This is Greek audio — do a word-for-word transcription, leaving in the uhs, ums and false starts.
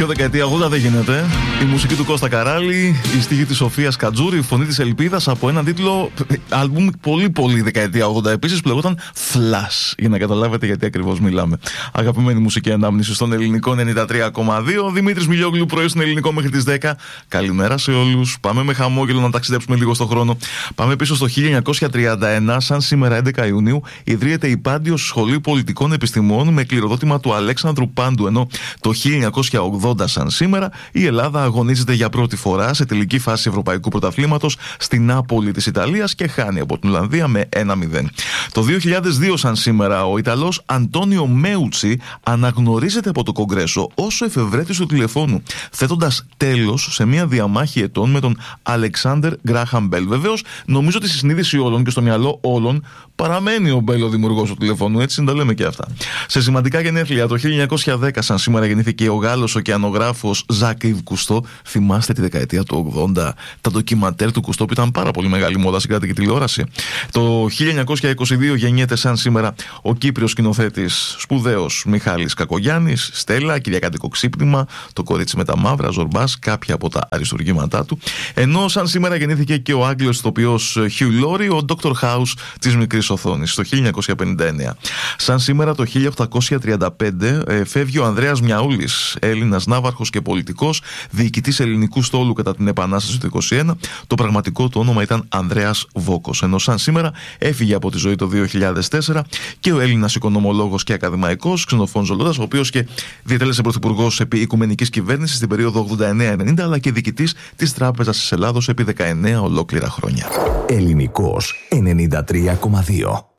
Πιο δεκαετία ογδόντα δεν γίνεται. Η μουσική του Κώστα Καράλη, η στίχη της Σοφίας Κατζούρη, η φωνή της Ελπίδας από έναν τίτλο άλμπουμ πολύ πολύ δεκαετία ογδόντα επίσης που λεγόταν Flash. Για να καταλάβετε γιατί ακριβώς μιλάμε. Αγαπημένη μουσική ανάμνηση στον ελληνικό ενενήντα τρία κόμμα δύο. Δημήτρης Μιλιόγλου, πρωί στον ελληνικό μέχρι τις δέκα. Καλημέρα σε όλους. Πάμε με χαμόγελο να ταξιδέψουμε λίγο στον χρόνο. Πάμε πίσω στο χίλια εννιακόσια τριάντα ένα, σαν σήμερα έντεκα Ιουνίου, ιδρύεται η Πάντιος Σχολή Πολιτικών Επιστημών με κληροδότημα του Αλέξανδρου Πάντου. Ενώ το χίλια εννιακόσια ογδόντα, σαν σήμερα, η Ελλάδα αγωνίζεται για πρώτη φορά σε τελική φάση Ευρωπαϊκού Πρωταθλήματος στη Νάπολη της Ιταλίας και χάνει από την Ολλανδία με ένα μηδέν. Το δύο χιλιάδες δύο, σαν σήμερα, ο Ιταλός Αντώνιο Μέουτσι αναγνωρίζεται από το Κογκρέσο ως ο εφευρέτης του τηλεφώνου, θέτοντας τέλος σε μια διαμάχη ετών με τον Αλεξάνδερ Γκράχαμ Μπέλ. Βεβαίως, νομίζω ότι στη συνείδηση όλων και στο μυαλό όλων παραμένει ο Μπέλ ο δημιουργός του τηλεφώνου, έτσι να τα λέμε και αυτά. Σε σημαντικά γενέθλια, το χίλια εννιακόσια δέκα, σαν σήμερα, γεννήθηκε ο Γάλλος ωκεανογράφος Ζακ Ιβ Κουστό. Θυμάστε τη δεκαετία του ογδόντα, τα ντοκιματέρ του Κουστό που ήταν πάρα πολύ μεγάλη μόδα στην κρατική τηλεόραση. Το χίλια εννιακόσια είκοσι δύο γεννιέται, σαν σήμερα, ο Κύπριος σκηνοθέτης σπουδαίος Μιχάλης Κακογιάννης. Στέλλα, Κυριακάτικο Ξύπνημα, Το κορίτσι με τα μαύρα, Ζορμπάς, κάποια από τα αριστουργήματά του. Ενώ σαν σήμερα γεννήθηκε και ο Άγγλος ηθοποιός Χιου Λόρι, ο Ντόκτορ Χάους της μικρής οθόνης, το χίλια εννιακόσια πενήντα εννέα. Σαν σήμερα το χίλια οκτακόσια τριάντα πέντε ε, φεύγει ο Ανδρέας Μιαούλης, Έλληνας ναύαρχος και πολιτικός, διοικητής ελληνικού στόλου κατά την Επανάσταση του είκοσι ένα. Το πραγματικό του όνομα ήταν Ανδρέας Βόκος. Ενώ σαν σήμερα έφυγε από τη ζωή το δύο χιλιάδες τέσσερα και ο Έλληνας οικονομολόγος και ακαδημαϊκός Ξενοφών Ζολώτας, ο οποίος και διετέλεσε πρωθυπουργός επί οικουμενικής κυβέρνησης στην περίοδο ογδόντα εννέα ενενήντα, αλλά και διοικητής της Τράπεζας της Ελλάδος επί δεκαεννέα ολόκληρα χρόνια. Ελληνικός ενενήντα τρία κόμμα δύο.